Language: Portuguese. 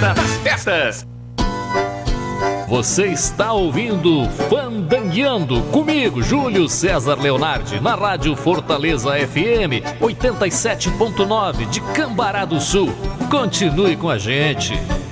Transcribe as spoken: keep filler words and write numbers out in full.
festa das festas. Você está ouvindo Fandangueando comigo, Júlio César Leonardi, na Rádio Fortaleza F M oitenta e sete ponto nove de Cambará do Sul. Continue com a gente.